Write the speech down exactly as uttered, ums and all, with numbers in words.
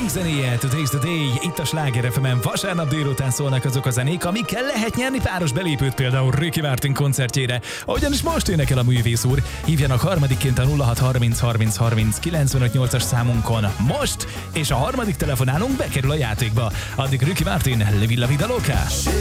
Adunk zenéje, Today's the Day, itt a Sláger ef emen vasárnap délután szólnak azok a zenék, amikkel lehet nyerni páros belépőt például Ricky Martin koncertjére. Ahogyan is most énekel a művész úr, hívjanak harmadikként a nulla hat harminc harminc harminc kilencvenöt nyolcas számunkon most, és a harmadik telefonálunk bekerül a játékba. Addig Ricky Martin, Living La Vida Loca.